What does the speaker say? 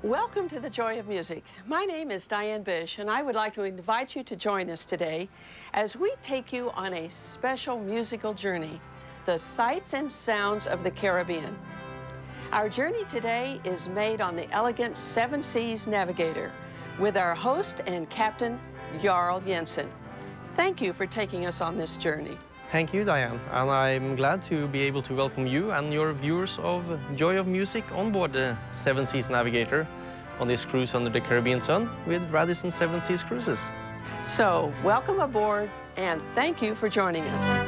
Welcome to the Joy of Music. My name is Diane Bish, and I would like to invite you to join us today as we take you on a special musical journey, the sights and sounds of the Caribbean. Our journey today is made on the elegant Seven Seas Navigator with our host and captain, Jarl Jensen. Thank you for taking us on this journey. Thank you, Diane, and I'm glad to be able to welcome you and your viewers of Joy of Music on board the Seven Seas Navigator on this cruise under the Caribbean sun with Radisson Seven Seas Cruises. So, welcome aboard and thank you for joining us.